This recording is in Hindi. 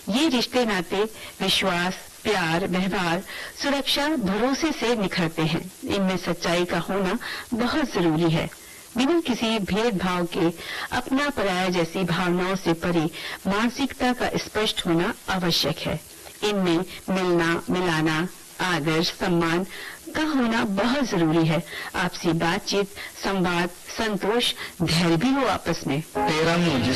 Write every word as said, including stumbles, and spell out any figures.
ये रिश्ते नाते विश्वास, प्यार, व्यवहार, सुरक्षा, भरोसे से निखरते हैं। इनमें सच्चाई का होना बहुत जरूरी है। बिना किसी भेदभाव के अपना पराया जैसी भावनाओं से परे मानसिकता का स्पष्ट होना आवश्यक है। इनमें मिलना, मिलाना, आदर, सम्मान का होना बहुत जरूरी है। आपसी बातचीत, संवाद, संतोष, धैर्य भी हो आपस में। तेरा मुझसे